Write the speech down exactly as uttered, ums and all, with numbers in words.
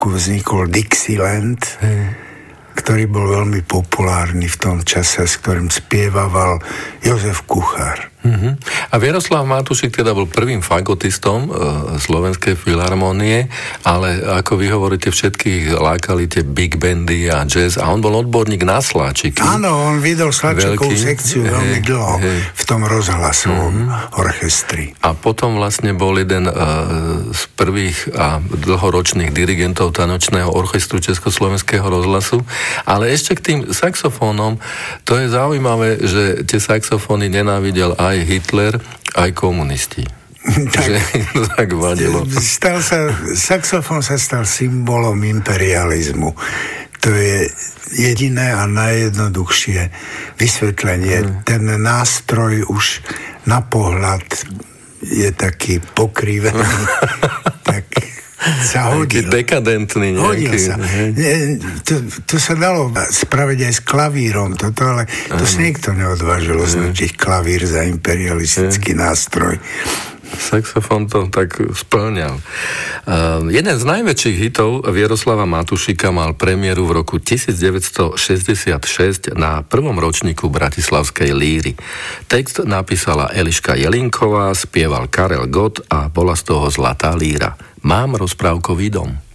vznikol Dixieland, hmm. ktorý bol veľmi populárny v tom čase, s ktorým spievaval Jozef Kuchár. Uh-huh. A Vieroslav Matušik teda bol prvým fagotistom e, Slovenskej filharmónie, ale ako vy hovoríte, všetkých lákali tie big bandy a jazz a on bol odborník na sláčiky. Áno, on videl sláčikovú sekciu veľmi dlho hej. v tom rozhlasovom uh-huh. orchestri. A potom vlastne bol jeden e, z prvých a dlhoročných dirigentov tanočného orchestru Československého rozhlasu, ale ešte k tým saxofónom, to je zaujímavé, že tie saxofóny nenávidel aj aj Hitler, aj komunisti. Tak, že to tak vadilo. Stal sa, saxofón sa stal symbolom imperializmu. To je jediné a najjednoduchšie vysvetlenie. Hmm. Ten nástroj už na pohľad je taký pokrivený. tak sa hodil. Taký dekadentný nejaký. Hodil sa. To, to sa dalo spraviť aj s klavírom, toto, ale to sa niekto neodvážil označiť klavír za imperialistický nástroj. Saxofón to tak spĺňal. Uh, jeden z najväčších hitov Vieroslava Matušika mal premiéru v roku devätnásťstošesťdesiatšesť na prvom ročníku Bratislavskej líry. Text napísala Eliška Jelinková, spieval Karel Gott a bola z toho Zlatá líra. Mám rozprávkový dom.